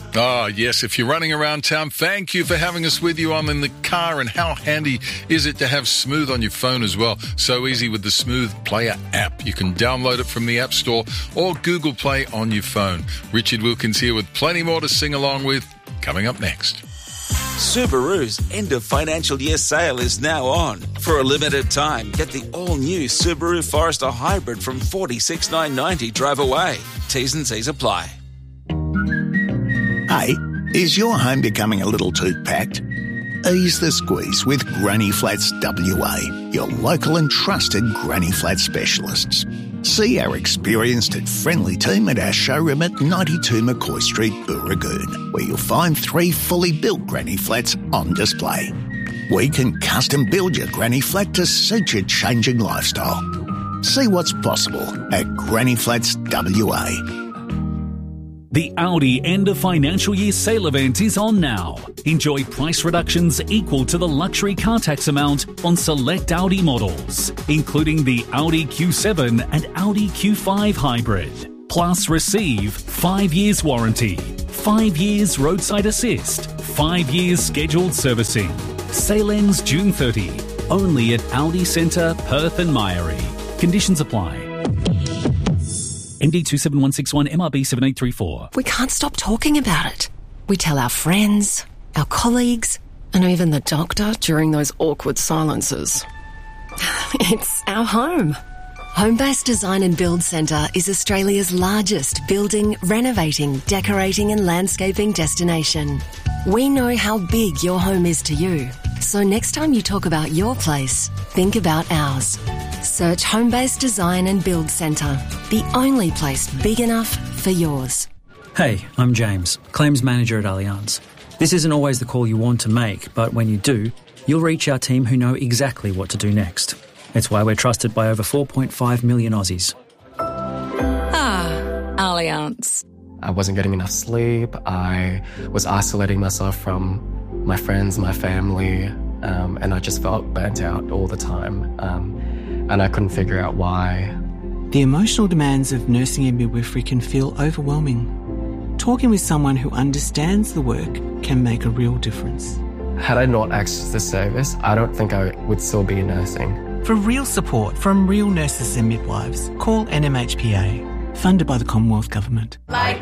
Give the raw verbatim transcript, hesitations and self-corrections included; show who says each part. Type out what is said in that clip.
Speaker 1: Oh, yes, if you're running around town, thank you for having us with you. I'm in the car, and how handy is it to have Smooth on your phone as well? So easy with the Smooth Player app. You can download it from the App Store or Google Play on your phone. Richard Wilkins here with plenty more to sing along with, coming up next.
Speaker 2: Subaru's end of financial year sale is now on. For a limited time, get the all-new Subaru Forester Hybrid from forty-six thousand nine hundred ninety dollars drive away. T's and C's apply.
Speaker 3: Hey, is your home becoming a little too packed? Ease the squeeze with Granny Flats W A, your local and trusted Granny Flat specialists. See our experienced and friendly team at our showroom at ninety-two McCoy Street, Booragoon, where you'll find three fully built Granny Flats on display. We can custom build your Granny Flat to suit your changing lifestyle. See what's possible at Granny Flats W A.
Speaker 4: The Audi end of financial year sale event is on now. Enjoy price reductions equal to the luxury car tax amount on select Audi models, including the Audi Q seven and Audi Q five Hybrid. Plus receive five years warranty, five years roadside assist, five years scheduled servicing. Sale ends June thirtieth. Only at Audi Centre, Perth and Myrie. Conditions apply. M D two seven one six one, M R B seven eight three four.
Speaker 5: We can't stop talking about it. We tell our friends, our colleagues, and even the doctor during those awkward silences. It's our home. Homebase Design and Build Centre is Australia's largest building, renovating, decorating and landscaping destination. We know how big your home is to you. So next time you talk about your place, think about ours. Search Homebase Design and Build Centre, the only place big enough for yours.
Speaker 6: Hey, I'm James, Claims Manager at Allianz. This isn't always the call you want to make, but when you do, you'll reach our team who know exactly what to do next. It's why we're trusted by over four point five million Aussies.
Speaker 5: Ah, Allianz.
Speaker 7: I wasn't getting enough sleep. I was isolating myself from my friends, my family, um, and I just felt burnt out all the time. Um, and I couldn't figure out why.
Speaker 8: The emotional demands of nursing and midwifery can feel overwhelming. Talking with someone who understands the work can make a real difference.
Speaker 7: Had I not accessed this service, I don't think I would still be nursing.
Speaker 8: For real support from real nurses and midwives, call N M H P A, funded by the Commonwealth Government.
Speaker 9: Like